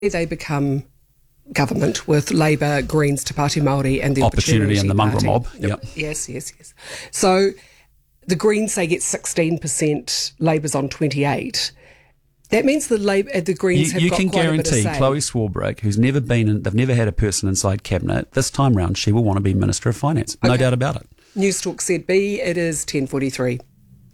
they become government with Labour, Greens, Te Pāti Māori and the Opportunity and the Mongrel Mob. Yep. Yes. So the Greens, they get 16%, Labour's on 28%. That means the Greens have got quite a bit of say. You can guarantee Chloe Swarbrick, who's never been they've never had a person inside cabinet, this time round she will want to be Minister of Finance. No doubt about it. News Talk ZB, it is 10:43.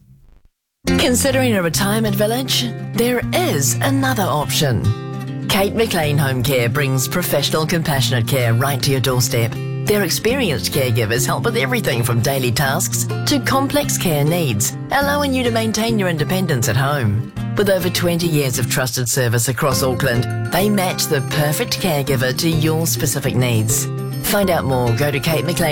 Considering a retirement village? There is another option. Kate McLean Home Care brings professional, compassionate care right to your doorstep. Their experienced caregivers help with everything from daily tasks to complex care needs, allowing you to maintain your independence at home. With over 20 years of trusted service across Auckland, they match the perfect caregiver to your specific needs. Find out more, go to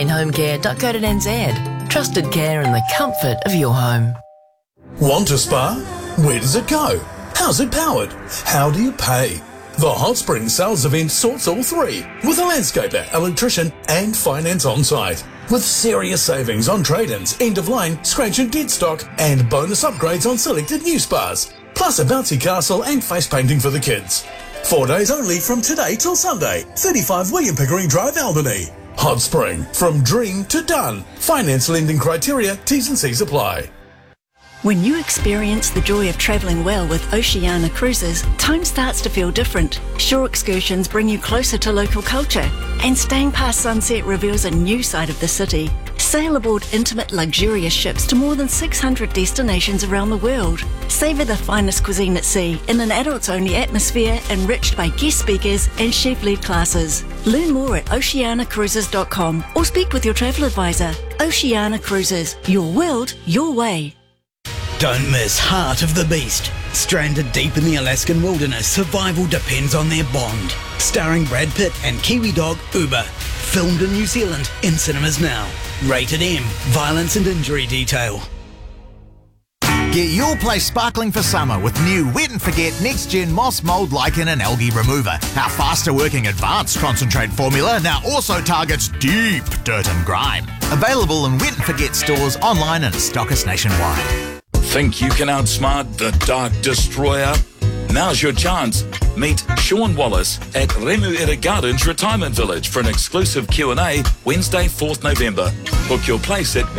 katemcleanhomecare.co.nz. Trusted care in the comfort of your home. Want a spa? Where does it go? How's it powered? How do you pay? The Hot Spring sales event sorts all three, with a landscaper, electrician and finance on site. With serious savings on trade-ins, end-of-line, scratch and dead stock and bonus upgrades on selected new spas. Plus a bouncy castle and face painting for the kids. 4 days only from today till Sunday. 35 William Pickering Drive, Albany. Hot Spring, from dream to done. Finance lending criteria, T's and C's apply. When you experience the joy of travelling well with Oceania Cruises, time starts to feel different. Shore excursions bring you closer to local culture, and staying past sunset reveals a new side of the city. Sail aboard intimate, luxurious ships to more than 600 destinations around the world. Savour the finest cuisine at sea in an adults-only atmosphere enriched by guest speakers and chef-led classes. Learn more at oceanacruises.com or speak with your travel advisor. Oceania Cruises, your world, your way. Don't miss Heart of the Beast. Stranded deep in the Alaskan wilderness, survival depends on their bond. Starring Brad Pitt and Kiwi dog Uber. Filmed in New Zealand, in cinemas now. Rated M. Violence and injury detail. Get your place sparkling for summer with new Wet and Forget Next Gen Moss, Mould, Lichen and Algae Remover. Our faster working advanced concentrate formula now also targets deep dirt and grime. Available in Wet and Forget stores, online and stockist nationwide. Think you can outsmart the Dark Destroyer? Now's your chance. Meet Sean Wallace at Remuera Gardens Retirement Village for an exclusive Q&A Wednesday, 4th November. Book your place at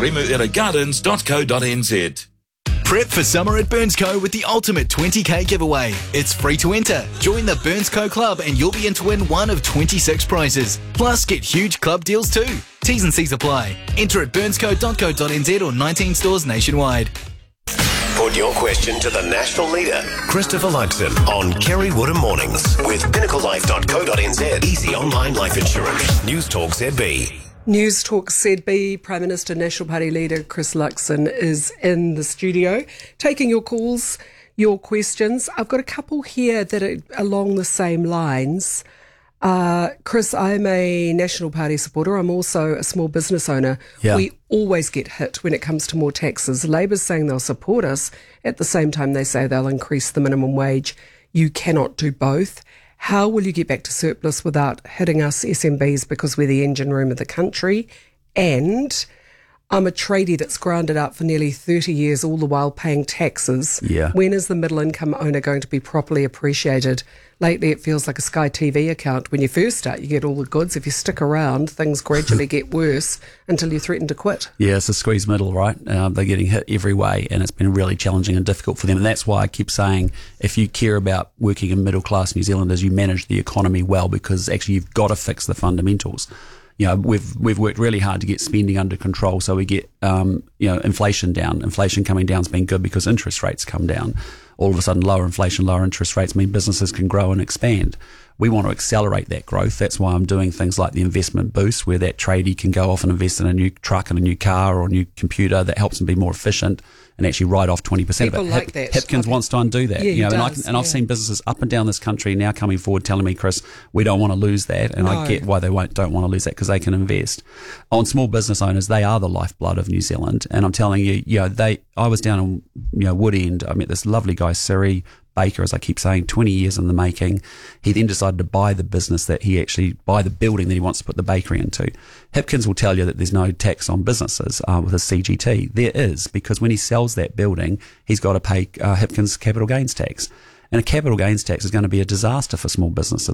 remueragardens.co.nz. Prep for summer at Burnsco with the ultimate 20k giveaway. It's free to enter. Join the Burnsco Club and you'll be in to win one of 26 prizes. Plus, get huge club deals too. T's and C's apply. Enter at burnsco.co.nz or 19 stores nationwide. Put your question to the national leader, Christopher Luxon, on Kerry Woodham Mornings with pinnaclelife.co.nz. Easy online life insurance. News Talk ZB. News Talk ZB. Prime Minister National Party leader Chris Luxon is in the studio taking your calls, your questions. I've got a couple here that are along the same lines. Chris, I'm a National Party supporter. I'm also a small business owner. Yeah. We always get hit when it comes to more taxes. Labour's saying they'll support us. At the same time, they say they'll increase the minimum wage. You cannot do both. How will you get back to surplus without hitting us SMBs because we're the engine room of the country? And I'm a tradie that's grounded up for nearly 30 years, all the while paying taxes. Yeah. When is the middle income owner going to be properly appreciated? Lately, it feels like a Sky TV account. When you first start, you get all the goods. If you stick around, things gradually get worse until you threaten to quit. Yeah, it's a squeeze middle, right? They're getting hit every way, and it's been really challenging and difficult for them. And that's why I keep saying, if you care about working in middle-class New Zealanders, you manage the economy well, because actually you've got to fix the fundamentals. You know, we've worked really hard to get spending under control, so we get inflation down. Inflation coming down has been good because interest rates come down. All of a sudden, lower inflation, lower interest rates mean businesses can grow and expand. We want to accelerate that growth. That's why I'm doing things like the investment boost, where that tradie can go off and invest in a new truck and a new car or a new computer that helps them be more efficient and actually write off 20% People of it. like that. Hipkins wants to undo that. Yeah, I've seen businesses up and down this country now coming forward telling me, Chris, we don't want to lose that. And I get why they don't want to lose that, because they can invest. On small business owners, they are the lifeblood of New Zealand. And I'm telling you, I was down in Wood End. I met this lovely guy, Siri Baker, as I keep saying, 20 years in the making. He then decided to buy the building that he wants to put the bakery into. Hipkins will tell you that there's no tax on businesses with his CGT. There is, because when he sells that building, he's got to pay Hipkins capital gains tax. And a capital gains tax is going to be a disaster for small businesses.